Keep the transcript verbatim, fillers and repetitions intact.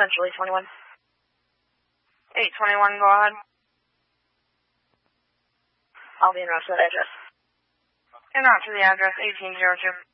Central eight twenty-one. eight twenty-one, go ahead. I'll be in route to that address. En route to the address eighteen oh two.